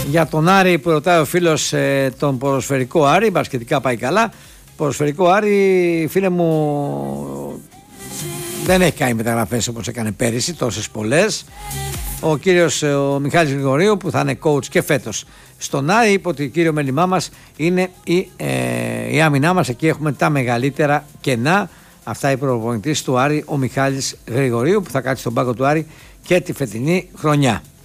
Για τον Άρη που ρωτάει ο φίλος, τον ποδοσφαιρικό Άρη, μπασκετικά πάει καλά. Ποδοσφαιρικό Άρη, φίλε μου, δεν έχει κάνει μεταγραφές όπως έκανε πέρυσι, τόσες πολλές. Ο κύριος ο Μιχάλης Γρηγορίου που θα είναι coach και φέτος στον Άρη είπε ότι κύριο μέλημά μας είναι η άμυνά μας. Εκεί έχουμε τα μεγαλύτερα κενά. Αυτά η προπονητής του Άρη, ο Μιχάλης Γρηγορίου, που θα κάτσει στον πάγκο του Άρη και τη φετινή χρονιά.